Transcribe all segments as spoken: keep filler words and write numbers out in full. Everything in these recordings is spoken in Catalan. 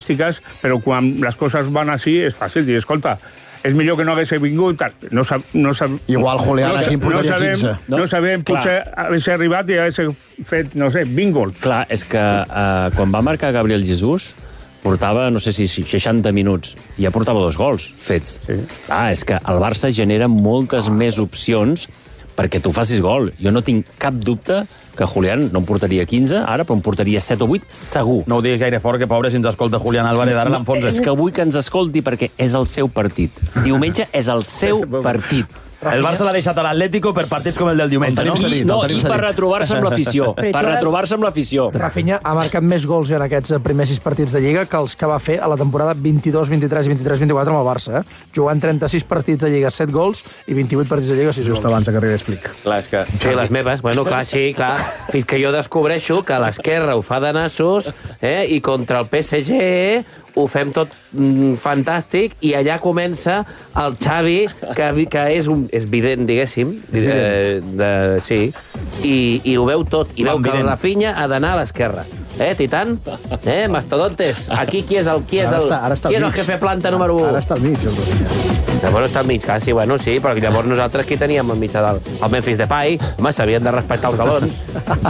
estadístiques, però quan les coses van així és fàcil dir, escolta, és millor que no hagués vingut. No sab, no sab, Igual Julián no, aquí en portaria no sabem, quinze. No, no sabem, potser hagués arribat i hagués fet, no sé, vint gols. Clar, és que uh, quan va marcar Gabriel Jesús portava, no sé si seixanta minuts, i ja portava dos gols fets. Sí. Ah, és que el Barça genera moltes ah. més opcions perquè tu facis gol. Jo no tinc cap dubte que Julián no em portaria quinze, ara, però em portaria set o vuit, segur. No ho diguis gaire fort, que pobre, si ens escolta Julián Álvarez, ara l'enfonsa. És que vull que ens escolti perquè és el seu partit. Diumenge és el seu partit. El Barça l'ha deixat a l'Atlético per partits com el del diumenge, no? I, no, i per retrobar-se amb l'afició. Per retrobar-se amb l'afició. Rafinha ha marcat més gols en aquests primers sis partits de Lliga que els que va fer a la temporada vint-i-dos, vint-i-tres, vint-i-tres, vint-i-quatre amb el Barça. Eh? Jugant trenta-sis partits de Lliga, set gols, i vint-i-vuit partits de Lliga, sis gols. Just abans que arribi Explic. Clar, és que... Sí, les meves. Bueno, clar, sí, clar. Fins que jo descobreixo que l'esquerra ho fa de nassos, eh? I contra el P S G ho fem tot mm, fantàstic, i allà comença el Xavi, que, que és, un, és vident, diguéssim, eh, de, sí, i, i ho veu tot, i veu que el Rafinha ha d'anar a l'esquerra. Eh, Titan? Eh, mastodontes? Aquí qui és el, qui és el, està, ara està qui és el jefe planta número u? Ara està al mig, el Rafinha. Llavors està al mig, quasi, bueno, sí, però llavors nosaltres qui teníem al mig de dalt? El Memphis Depay, home, s'havien de respectar els galons.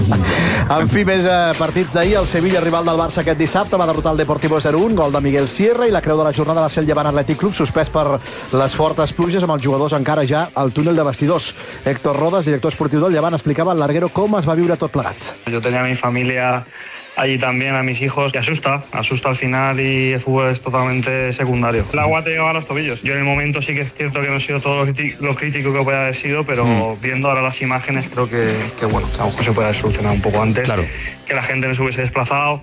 En fi, més eh, partits d'ahir. El Sevilla, rival del Barça aquest dissabte, va derrotar el Deportivo zero un, gol de Miguel Sierra, i la creu de la jornada va ser el Llevant Atlètic Club, suspès per les fortes pluges, amb els jugadors encara ja al túnel de vestidors. Héctor Rodas, director esportiu del Llevant, explicava al larguero com es va viure tot plegat. Jo tenia mi familia allí también, a mis hijos, y asusta, asusta al final, y el fútbol es totalmente secundario. El agua te llega a los tobillos. Yo en el momento sí que es cierto que no he sido todo lo, lo crítico que puede haber sido, pero mm. viendo ahora las imágenes creo que, que bueno, a lo mejor se puede haber solucionado un poco antes, claro. Que la gente no se hubiese desplazado.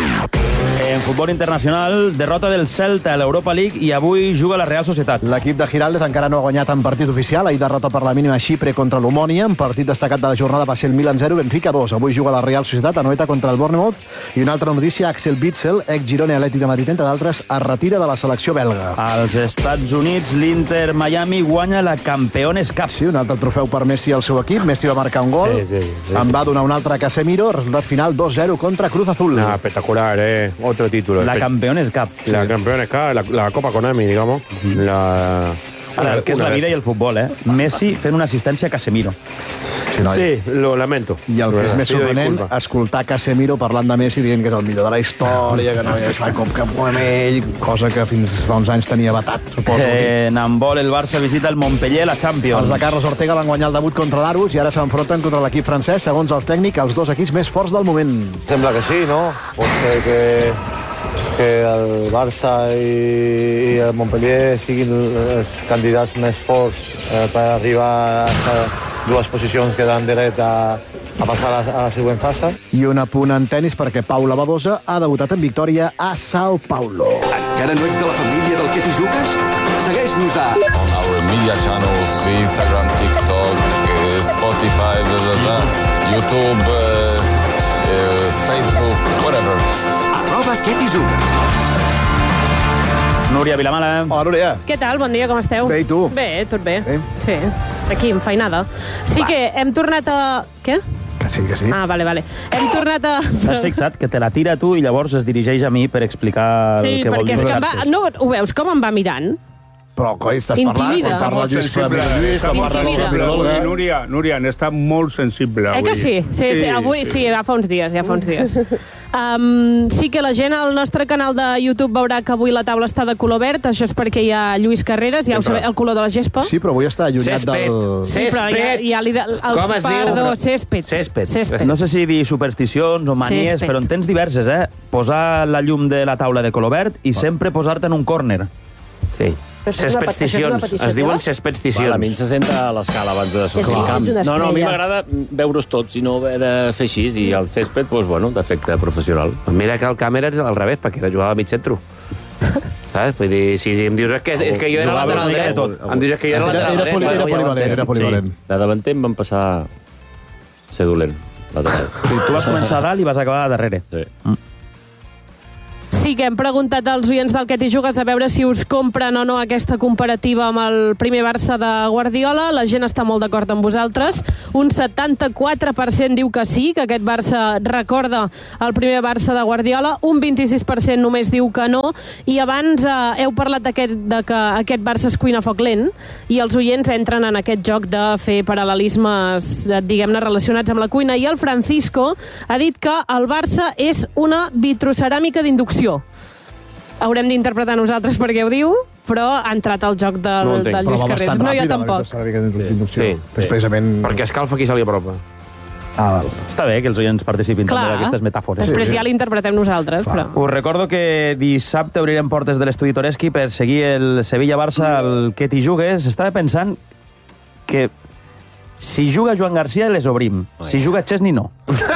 En futbol internacional, derrota del Celta a l'Europa League i avui juga la Real Societat. L'equip de Giraldez encara no ha guanyat en partit oficial. Ahir derrota per la mínima a Xipre contra l'Omònia. En partit destacat de la jornada va ser el Milan zero, Benfica dos. Avui juga la Real Societat a Noeta contra el Bournemouth. I una altra notícia, Axel Witsel, ex-Girona i Atlètic de Madrid, entre d'altres, es retira de la selecció belga. Als Estats Units, l'Inter Miami guanya la Campeones Cup. Sí, un altre trofeu per Messi al seu equip. Messi va marcar un gol. Sí, sí, sí. En va donar un altre a Casemiro. Resultat final dos zero contra Cruz Azul. No, espectacular, eh. Otro título. La Campeones Cup. La sí. Campeones Cup, la, la Copa Konami, digamos. La... Ara, el que és la vida i el futbol, eh? Messi fent una assistència a Casemiro. Sí, noi. Sí, lo lamento. I el que és més sorprenent, escoltar Casemiro parlant de Messi dient que és el millor de la història, que no hi ha com que amb ell, cosa que fins fa uns anys tenia batat, suposo. Eh, en handbol, el Barça visita el Montpellier, la Champions. Els de Carlos Ortega van guanyar el debut contra l'Arus i ara s'enfronten contra l'equip francès, segons els tècnics, els dos equips més forts del moment. Sembla que sí, no? Pot ser que que el Barça i, i el Montpellier siguin els candidats més forts eh, per arribar a les dues posicions que dan dret a, a passar a la, a la següent fase. I un apunt en tennis perquè Paula Badosa ha debutat en victòria a Sao Paulo. Encara no ets de la família del que t'hi jugues? Segueix-nos a... On our media channels, Instagram, TikTok, Spotify, blah, blah, blah, YouTube, uh, uh, Facebook, whatever. Arroba que t'hi jugues. Núria Vilamala. Hola, Núria. Què tal? Bon dia, com esteu? Bé, i tu? Bé, tot bé. Bé. Sí, aquí, enfeinada. Sí Va. Que hem tornat a... Què? Que sí, que sí. Ah, vale, vale. Hem tornat a... T'has fixat? Que te la tira tu i llavors es dirigeix a mi per explicar sí, el que vol dir. Sí, perquè és que va... No, ho veus com em va mirant? Però, coi, estàs parlant? Intimida. Parla Lluís Lluís, Intimida. Núria, Núria, n'està molt sensible avui. Eh que sí? Sí, sí, avui, sí, ja fa uns dies, ja fa uns dies. Um, sí que la gent al nostre canal de YouTube veurà que avui la taula està de color verd, això és perquè hi ha Lluís Carreras, ja ho sabeu, el color de la gespa. Sí, però avui està allunyat del... Sí, però hi ha, hi ha els perdó, césped. Césped. No sé si dir supersticions o manies, Césped. però en tens diverses, eh? Posar la llum de la taula de color verd i sempre posar-te en un córner. Sí. Cespedsticions, es diuen cespedsticions. A mi se senta a l'escala abans de sortir al camp. No, no, a mi m'agrada veure's tots i no haver de fer així, i el césped, doncs, bueno, d'efecte professional. Mira que el càmera és al revés, perquè era jugava a mig centro. Saps? Vull dir, si em dius que, és que jo era lateral dret, em dius que jo era lateral dret. Era polivalent, era polivalent. De davanter em van passar a ser dolent, lateral. Tu vas començar a dalt i vas acabar a darrere. Sí. Sí, sí que hem preguntat als oients del Que t'hi jugues a veure si us compren o no aquesta comparativa amb el primer Barça de Guardiola. La gent està molt d'acord amb vosaltres. Un setanta-quatre per cent diu que sí, que aquest Barça recorda el primer Barça de Guardiola. Un vint-i-sis per cent només diu que no. I abans eh, heu parlat d'aquest, de que aquest Barça es cuina a foc lent i els oients entren en aquest joc de fer paral·lelismes, diguem-ne, relacionats amb la cuina. I el Francisco ha dit que el Barça és una vitroceràmica d'inducció. Haurem d'interpretar nosaltres per què ho diu, però ha entrat al joc del, no del Lluís Carreras. No, jo tampoc. Sí, sí, precisament... Perquè escalfa qui se li apropa. Ah, val. Està bé que els oients participin Clar, també d'aquestes metàfores. Després sí, sí. ja l'interpretem nosaltres. Però... Us recordo que dissabte obrirem portes de l'estudi Toreschi per seguir el Sevilla-Barça, el Que t'hi jugues. Estava pensant que si juga Joan Garcia les obrim, Oi. si juga Chesney no.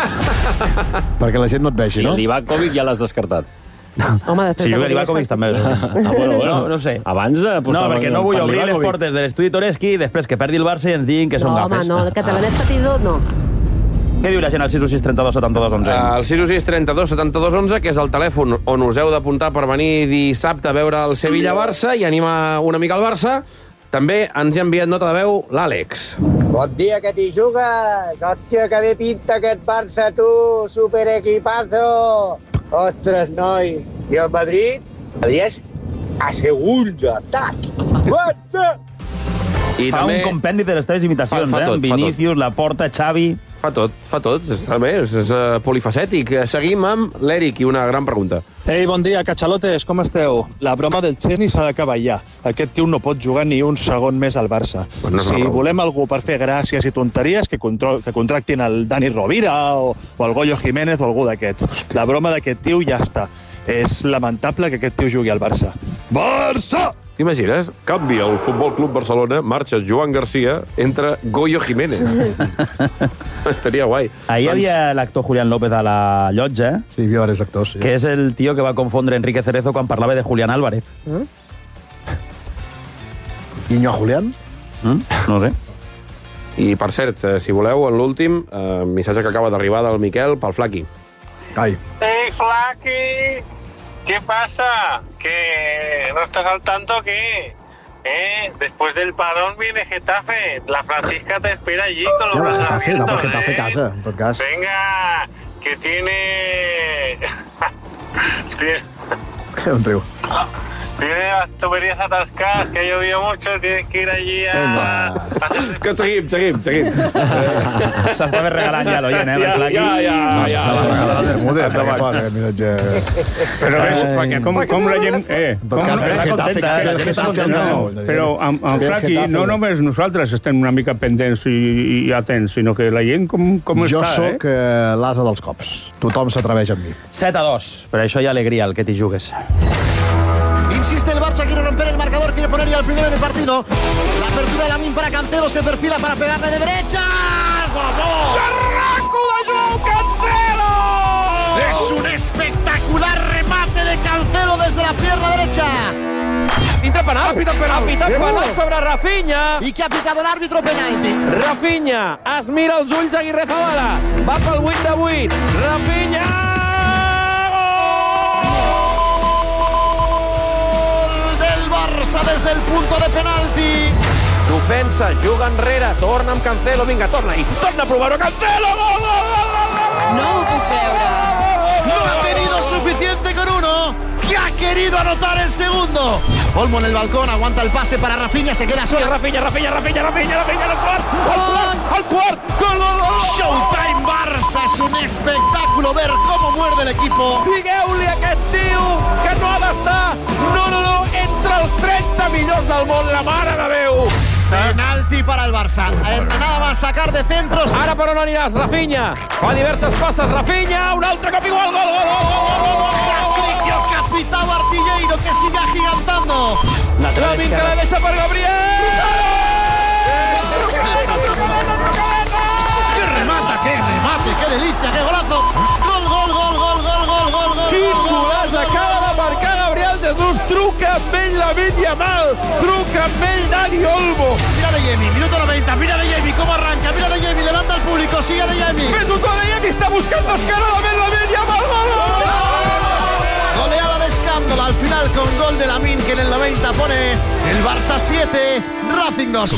Perquè la gent no et vegi, sí, no? Si l'Ivakovic ja l'has descartat. Home, si juga l'Ivakovic també. Ah, bueno, bueno. No, no sé. Abans de no, perquè no vull obrir les portes de l'estudi Toreschi i després que perdi el Barça i ens diguin que no, són gafes. No, home, no, catalanet partido, no. Què diu la gent al sis u sis trenta-dos setanta-dos onze? El sis u sis trenta-dos setanta-dos onze, que és el telèfon on us heu d'apuntar per venir dissabte a veure el Sevilla-Barça i animar una mica al Barça. També ens ha enviat nota de veu l'Àlex. Bon dia, que t'hi jugues! Hòstia, que bé pinta aquest Barça, tu! Superequipazo! Ostres, noi! I el Madrid? El Madrid és a segunda. Tac! Barça! I fa també... un compendi de les teves imitacions, fa, fa tot, eh? Vinícius, Laporta, Xavi... Fa tot, fa tot. Està bé, és, és uh, polifacètic. Seguim amb l'Eric i una gran pregunta. Ei, bon dia, catxalotes, com esteu? La broma del Chesney s'ha d'acabar ja. Aquest tio no pot jugar ni un segon més al Barça. Pues no si volem algú per fer gràcies i tonteries, que, control, que contractin el Dani Rovira o, o el Goyo Jiménez o algú d'aquests. La broma d'aquest tio ja està. És lamentable que aquest tio jugui al Barça. Barça! T'imagines? Canvia el Futbol Club Barcelona, marxa Joan Garcia, entra Goyo Jiménez. Estaria guai. Ahir hi havia l'actor Julián López a la llotja, eh? Sí, hi havia diversos actors, sí. Que és el tio que va confondre Enrique Cerezo quan parlava de Julián Álvarez. Mm? Guiño a Julián? Mm? No sé. I, per cert, si voleu, en l'últim, eh, missatge que acaba d'arribar del Miquel pel Flaqui. Ai. Ei, Flaqui! ¿Qué pasa? ¿Que no estás al tanto que eh? después del parón viene Getafe? La Francisca te espera allí con los brazos abiertos. No, Getafe ¿eh? casa, en tot cas. Venga, que tiene... tiene... Un riu. Tiene las tuberías atascadas, que ha llovido mucho, tienes que ir allí a... Que seguim, seguim, seguim. S'està més regalant ja l'oient, eh? Ja, ja, ja. ja, ja. S'està regalant el Bermúdez, aquest missatge... Però és, com, com la gent... Eh, com però amb, amb Flaqui no només nosaltres estem una mica pendents i, i atents, sinó que la gent com, com jo està, eh? Jo sóc eh, l'asa dels cops. Tothom s'atreveix amb mi. set a dos. Per això hi ha alegria al Que t'hi jugues. Insiste el Barça, quiere romper el marcador, quiere poner ya el primero del partido. La apertura de Lamine para Cancelo, se perfila para pegarle de derecha. ¡Vamos! ¡Xerraco de Joao Cancelo! Es un espectacular remate de Cancelo desde la pierna derecha. Pinta penal. Ha pitat penal. Ha pitat penal sobre Rafinha. I que ha pitat l'àrbitro penalti. Rafinha es mira els ulls a Aguirre Zabala. Va pel vuit de vuit. Rafinha! Barça desde el punto de penalti. S'ho pensa, juga enrere, torna amb Cancelo, vinga, torna i torna a provar-ho, Cancelo! Gol, gol, gol, gol, gol! No ho puc creure. No ha tenido suficiente con uno, que ha querido anotar el segundo. Olmo en el balcón, aguanta el pase para Rafinha, se queda solo. Rafinha, Rafinha, Rafinha, Rafinha, Rafinha, al quart, al quart, al quart, gol, gol, gol! Showtime Barça, es un espectáculo ver cómo muerde el equipo. Digueu-li a aquest tio que no ha d'estar, no, no, no, entre els trenta millors del món, la mare de Déu! Penalti para el Barça. Nada más sacar de centros. Ara per on aniràs, Rafinha? Fa diverses passes, Rafinha, un altre cop igual, gol, gol, gol, gol, gol, gol! El capitán Artilleiro que sigue agigantando. Lamin que la deixa per Gabriel! Trucadeta, trucadeta, trucadeta! ¡Qué remata, qué remate, qué delicia, qué golazo! Gol, gol, gol, gol, gol, gol, gol, gol! Quin golaç acaba de marcar Gabriel Jesús! Truca amb ell Lamine Yamal! Truca amb ell Dani Olmo! Mira de Yemi, minuto noventa, mira de Yemi, cómo arranca, mira de Yemi, levanta al público, sigue de Yemi. Ves un gol de Yemi, està buscant descaradament Lamine Yamal! Gol, gol, gol! Goleada de igualándola al final con gol de Lamine, que en el noventa pone el Barça siete, Racing dos.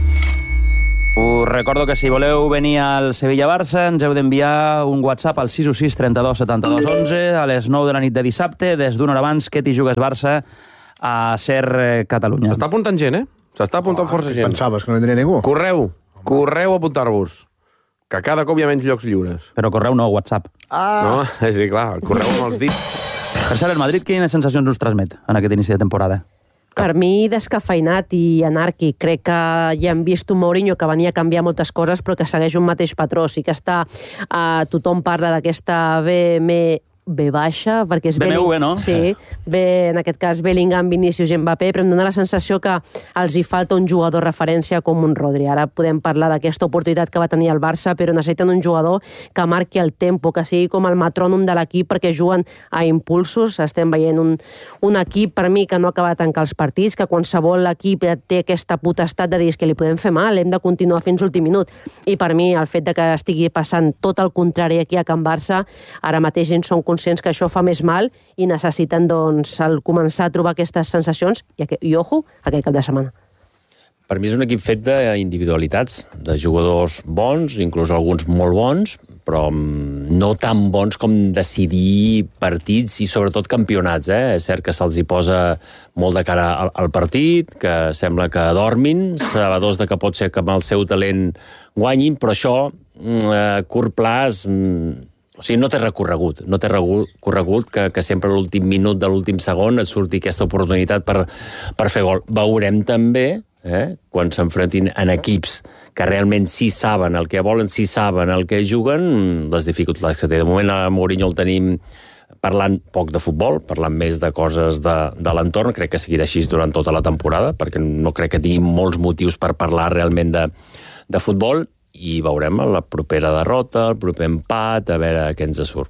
Us recordo que si voleu venir al Sevilla-Barça ens heu d'enviar un WhatsApp al sis u sis trenta-dos setanta-dos onze a les nou de la nit de dissabte, des d'una hora abans que t'hi jugues Barça a Ser Catalunya. S'està apuntant gent, eh? S'està apuntant oh, força gent. Pensaves que no vindria ningú? Correu, correu a apuntar-vos, que cada cop hi ha menys llocs lliures. Però correu no, WhatsApp. Ah. No, sí, clar, correu amb els dits. Per cert, el Madrid quines sensacions us transmet en aquest inici de temporada? Per mi, descafeinat i anàrquic. Crec que ja hem vist un Mourinho que venia a canviar moltes coses, però que segueix un mateix patró. Sí que està... Uh, tothom parla d'aquesta B M B baixa, perquè és... B M W, no? Sí, B, en aquest cas Bellingham, Vinícius i Mbappé, però em dóna la sensació que els hi falta un jugador referència com un Rodri. Ara podem parlar d'aquesta oportunitat que va tenir el Barça, però necessiten un jugador que marqui el tempo, que sigui com el metrònom de l'equip, perquè juguen a impulsos. Estem veient un, un equip, per mi, que no acaba de tancar els partits, que qualsevol equip té aquesta potestat de dir que li podem fer mal, hem de continuar fins l'últim minut. I per mi, el fet de que estigui passant tot el contrari aquí a Can Barça, ara mateix ells són conscients que això fa més mal i necessiten, doncs, el començar a trobar aquestes sensacions i, i ojo, aquest cap de setmana. Per mi és un equip fet d'individualitats, de jugadors bons, inclús alguns molt bons, però no tan bons com decidir partits i sobretot campionats. Eh? És cert que se'ls hi posa molt de cara al, al partit, que sembla que dormin, sabedors de que pot ser que amb el seu talent guanyin, però això, a curt plaç... O sigui, no té recorregut, no té recorregut que, que sempre a l'últim minut de l'últim segon et surti aquesta oportunitat per, per fer gol. Veurem també, eh, quan s'enfrontin en equips que realment sí saben el que volen, sí saben el que juguen, les dificultats que té. De moment a Mourinho el tenim parlant poc de futbol, parlant més de coses de, de l'entorn. Crec que seguirà així durant tota la temporada, perquè no crec que tingui molts motius per parlar realment de, de futbol, i veurem la propera derrota, el proper empat, a veure què ens surt.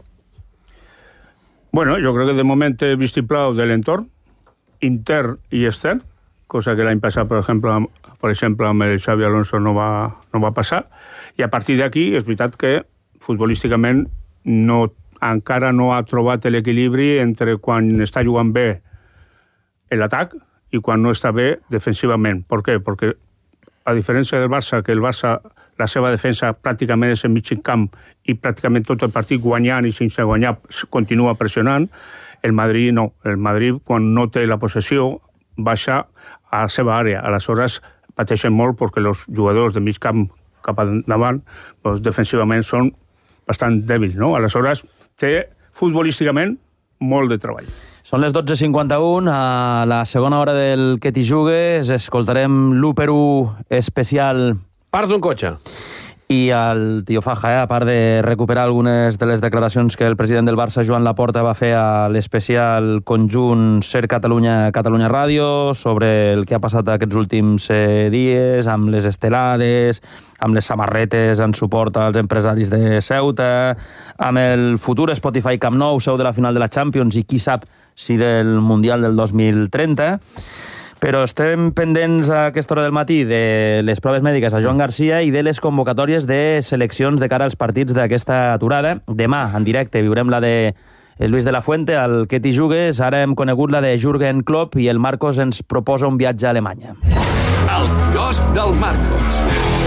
Bueno, yo creo que de momento he vistiplau del entorn, intern y extern, cosa que l'any passat, per exemple, per exemple, amb el Xavi Alonso no va, no va passar, i a partir d'aquí és veritat que futbolísticament no, encara no ha trobat l'equilibri entre quan està jugant bé l'atac i quan no està bé defensivament. Per què? Perquè a diferència del Barça, que el Barça, la seva defensa pràcticament és en mig camp i pràcticament tot el partit guanyant i sense guanyar continua pressionant, el Madrid no. El Madrid, quan no té la possessió, baixa a la seva àrea. Aleshores, pateixen molt perquè els jugadors de mig camp cap endavant, doncs, defensivament són bastant dèbils, no? Aleshores, té futbolísticament molt de treball. Són les dotze cinquanta-u, a la segona hora del Que t'hi jugues, escoltarem l'u per u especial... Parts d'un cotxe. I el tio Faja, eh, a part de recuperar algunes de les declaracions que el president del Barça, Joan Laporta, va fer a l'especial conjunt Ser Catalunya, Catalunya Ràdio, sobre el que ha passat aquests últims eh, dies, amb les estelades, amb les samarretes en suport als empresaris de Ceuta, amb el futur Spotify Camp Nou, seu de la final de la Champions, i qui sap si del Mundial del dos mil trenta. Però estem pendents a aquesta hora del matí de les proves mèdiques a Joan Garcia i de les convocatòries de seleccions de cara als partits d'aquesta aturada. Demà, en directe, viurem la de Luis de la Fuente, al Que t'hi jugues. Ara hem conegut la de Jürgen Klopp i el Marcos ens proposa un viatge a Alemanya. El quiosc del Marcos.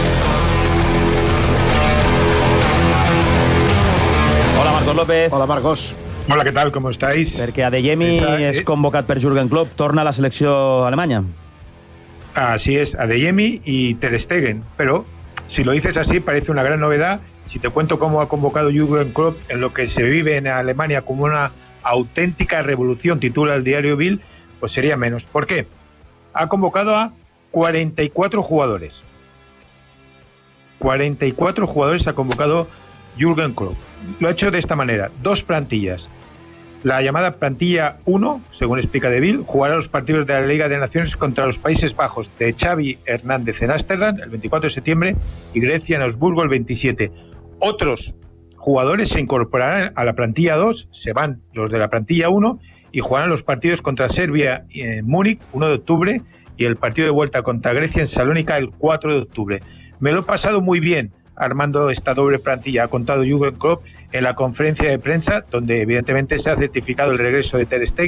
Hola, Marcos López. Hola, Marcos. Hola, ¿qué tal? ¿Cómo estáis? Perquè Adeyemi Esa, és convocat per Jürgen Klopp, torna a la selecció alemanya. Así es, Adeyemi y Ter Stegen, pero si lo dices así parece una gran novedad. Si te cuento cómo ha convocado Jürgen Klopp en lo que se vive en Alemania como una auténtica revolución, titula el diario Bild, pues sería menos. ¿Por qué? Ha convocado a cuarenta y cuatro jugadores. cuarenta y cuatro jugadores ha convocado Jürgen Klopp. Lo ha hecho de esta manera, dos plantillas. La llamada plantilla uno, según explica De Bild, jugará los partidos de la Liga de Naciones contra los Países Bajos de Xavi Hernández en Ámsterdam el veinticuatro de septiembre y Grecia en Augsburgo el veintisiete. Otros jugadores se incorporarán a la plantilla dos, se van los de la plantilla uno y jugarán los partidos contra Serbia en Múnich uno de octubre y el partido de vuelta contra Grecia en Salónica el cuatro de octubre. Me lo he pasado muy bien armando esta doble plantilla, ha contado Jürgen Klopp en la conferencia de prensa, donde evidentemente se ha certificado el regreso de Ter Stegen,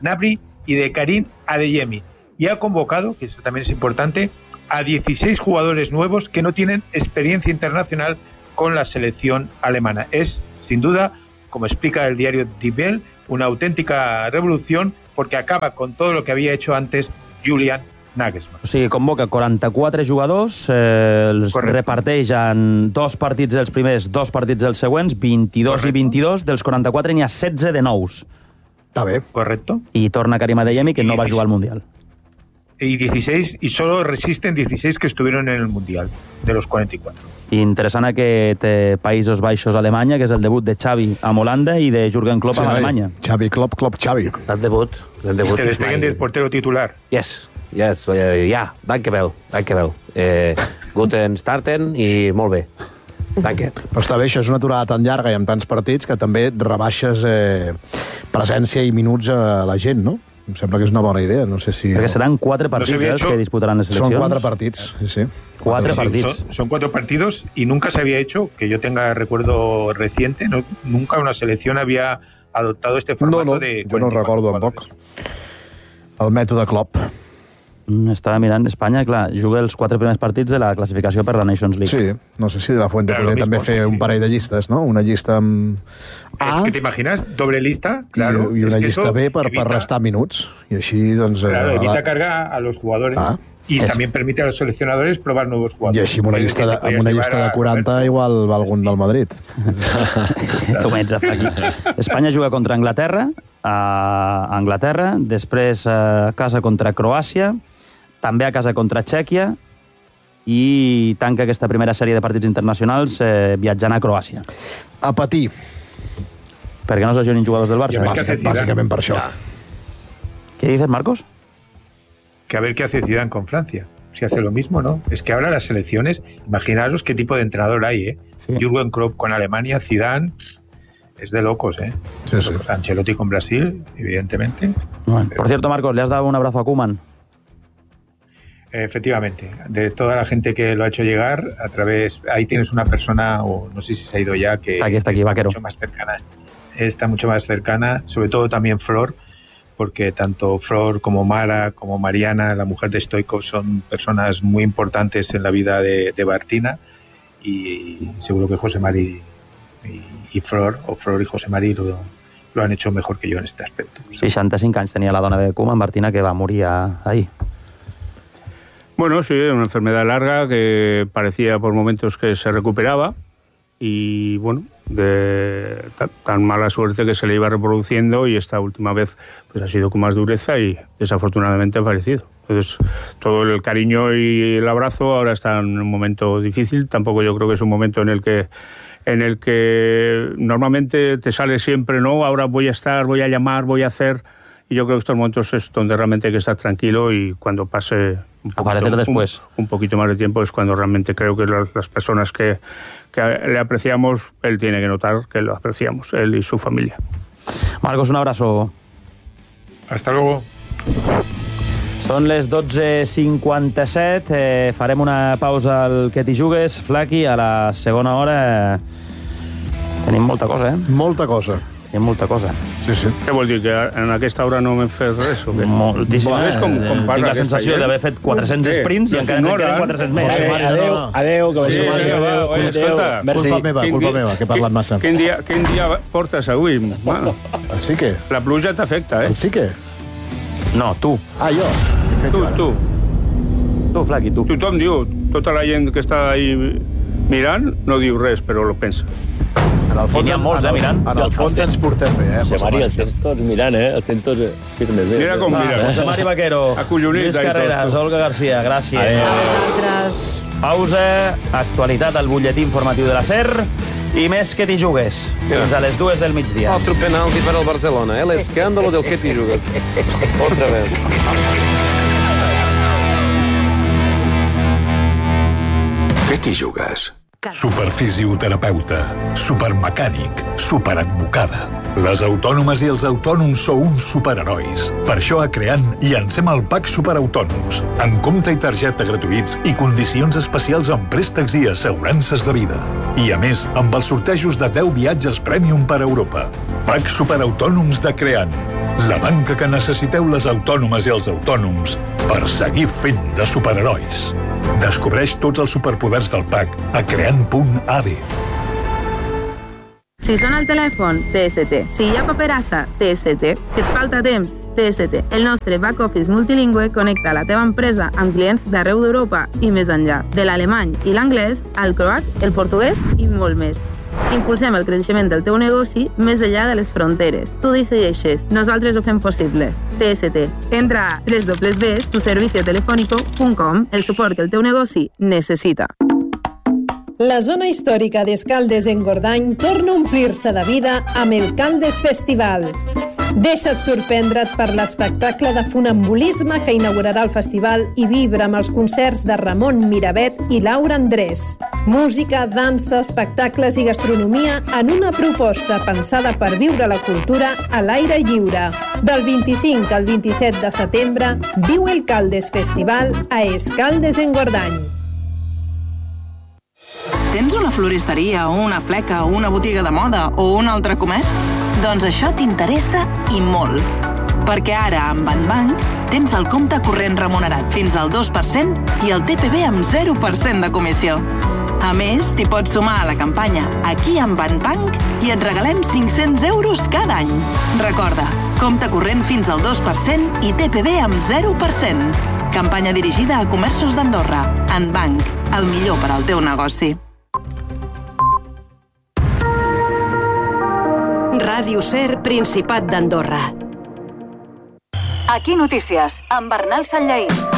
Gnabry y de Karim Adeyemi. Y ha convocado, que eso también es importante, a dieciséis jugadores nuevos que no tienen experiencia internacional con la selección alemana. Es, sin duda, como explica el diario Die Welt, una auténtica revolución porque acaba con todo lo que había hecho antes Julian Nagelsmann. O sigui, convoca quaranta-quatre jugadors, eh, els Correcte. reparteix en dos partits dels primers, dos partits dels següents, vint-i-dos Correcte. i vint-i-dos, dels quaranta-quatre n'hi ha setze de nous. Està bé. Correcto. I torna Karim Adeyemi, que no va jugar al Mundial. Y dieciséis, y solo resisten dieciséis que estuvieron en el Mundial, de los cuarenta y cuatro. Interessant aquest eh, Països Baixos Alemanya, que és el debut de Xavi amb Holanda i de Jürgen Klopp sí, amb Alemanya. Xavi, Klopp, Klopp, Xavi. El debut. El debut. Se despeguen del portero titular. Yes, yes, uh, ja, dankjewel, dankjewel. Eh, guten starten i molt bé. Danke. Però està bé, això és una aturada tan llarga i amb tants partits que també rebaixes eh, presència i minuts a la gent, no? Em sembla que és una bona idea, no sé si... Perquè seran quatre partits no eh, els que disputaran les seleccions. Son cuatro partidos, sí, sí. Cuatro sí, partidos. Son, son cuatro partidos y nunca se había hecho, que yo tenga recuerdo reciente, no, nunca una selección había adoptado este formato no, no, de... Jo no recordo tampoc. El mètode Klopp. Estava mirant Espanya, clar, juga els quatre primers partits de la classificació per la Nations League. Sí, no sé si de la Fuente claro, podria també fer sí, sí. un parell de llistes, no? Una llista amb A... Es que t'imagines, doble lista, claro. I, i una es llista que B per, per restar minuts. I així, doncs... Claro, eh, evita la... cargar a los jugadores. Ah. Y es... también permite a los seleccionadores probar nuevos jugadores. I així amb una llista de, amb una llista de quaranta a... igual va algun del Madrid. Tu m'ets a aquí. Espanya juga contra Anglaterra, a Anglaterra, després a casa contra Croàcia, també a casa contra Txèquia i tanca aquesta primera sèrie de partits internacionals eh, viatjant a Croàcia. A patir. Perquè no es lesionin jugadors del Barça. Bàsicament, bàsicament per això. Ya. ¿Qué dices, Marcos? Que a ver qué hace Zidane con Francia. Si hace lo mismo, ¿no? Es que ahora las selecciones, imaginaros qué tipo de entrenador hay, ¿eh? Sí. Jürgen Klopp con Alemania, Zidane... Es de locos, ¿eh? Sí, sí. Ancelotti con Brasil, evidentemente. Bueno, por cierto, Marcos, ¿le has dado un abrazo a Koeman? Efectivamente, de toda la gente que lo ha hecho llegar a través, ahí tienes una persona, o no sé si se ha ido ya, que está aquí, está aquí, está vaquero. mucho más cercana, está mucho más cercana, sobre todo también Flor, porque tanto Flor como Mara, como Mariana, la mujer de Stoichkov, son personas muy importantes en la vida de, de Bartina, y seguro que José Mari y, y Flor, o Flor y José Mari lo, lo han hecho mejor que yo en este aspecto. seixanta-cinc anys tenia la dona de Koeman, Martina, que va morir ahí. Bueno, sí, una enfermedad larga que parecía por momentos que se recuperaba y, bueno, de tan mala suerte que se le iba reproduciendo y esta última vez pues ha sido con más dureza y desafortunadamente ha fallecido. Entonces, todo el cariño y el abrazo ahora está en un momento difícil. Tampoco yo creo que es un momento en el que en el que normalmente te sale siempre, ¿no? Ahora voy a estar, voy a llamar, voy a hacer... Y yo creo que estos momentos es donde realmente hay que estar tranquilo y cuando pase un poquito, después. Un, un poquito más de tiempo es cuando realmente creo que las, las personas que, que le apreciamos, él tiene que notar que lo apreciamos, él y su familia. Marcos, un abrazo. Hasta luego. Són les dotze cinquanta-set, eh, farem una pausa al Que t'hi jugues, Flaqui, a la segona hora eh, tenim molta cosa, eh? Molta cosa. Hi ha molta cosa. Sí, sí. Què vol dir, que en aquesta hora no m'he fet res? O què? Moltíssim. És com, com Tinc la sensació d'haver fet quatre-cents sí, sprints i encara en queden quatre-cents més. Eh, adéu, adéu, que vagi mal. Adéu, escolta. Culpa meva, culpa meva, que he parlat massa. Quin dia, quin dia portes avui? Bueno, sí que? La pluja t'afecta, eh? Sí que? No, tu. Ah, jo? Tu, tu. Tu, Flaqui, tu. Tothom diu, tota la gent que està ahí mirant no diu res, però lo pensa. En el fons, hi ha molts, eh, mirant. En el fons ens portem bé, eh? José Mari, els tens tots mirant, eh? Els tens tots firmes bé. Mira com mira. José Mari Vaquero, Acollonit, Lluís Carreras, Olga García, gràcies. A vosaltres. Pausa, actualitat al butlletí informatiu de la SER i més Que t'hi jugues. Fins a les dues del migdia. Otro penalti per al Barcelona, eh? L'escàndalo del Que t'hi jugues. Otra vez. Què t'hi jugues? Superfisioterapeuta, supermecànic, superadvocada. Les autònomes i els autònoms sou uns superherois. Per això a Creant llancem el Pack Superautònoms, amb compte i targeta gratuïts i condicions especials en préstecs i assegurances de vida. I a més, amb els sortejos de deu viatges Premium per Europa. Pack Superautònoms de Creant. La banca que necessiteu les autònomes i els autònoms per seguir fent de superherois. Descobreix tots els superpoders del P A C a creant punt a d. Si sona el telèfon, T S T. Si hi ha paperassa, T S T. Si et falta temps, T S T. El nostre back-office multilingüe connecta la teva empresa amb clients d'arreu d'Europa i més enllà. De l'alemany i l'anglès, al croat, el portuguès i molt més. Impulsem el creixement del teu negoci més enllà de les fronteres. Tu decideixes, nosaltres ho fem possible. T S T. Entra a w w w punt tu servicio telefónico punt com, el suport que el teu negoci necessita. La zona històrica d'Escaldes-Engordany torna a omplir-se de vida amb el Caldes Festival. Deixa't sorprendre't per l'espectacle de funambulisme que inaugurarà el festival i vibra amb els concerts de Ramon Miravet i Laura Andrés. Música, dansa, espectacles i gastronomia en una proposta pensada per viure la cultura a l'aire lliure. Del vint-i-cinc al vint-i-set de setembre, viu el Caldes Festival a Escaldes-Engordany. Tens una floristeria o una fleca o una botiga de moda o un altre comerç? Doncs això t'interessa i molt. Perquè ara, amb Banbank, tens el compte corrent remunerat fins al dos per cent i el T P V amb zero per cent de comissió. A més, t'hi pots sumar a la campanya Aquí amb Banbank i et regalem cinc-cents euros cada any. Recorda, compte corrent fins al dos per cent i T P V amb zero per cent. Campanya dirigida a comerços d'Andorra. Banbank, el millor per al teu negoci. Ràdio Ser, Principat d'Andorra. Aquí Notícies, amb Bernal Sanllaí.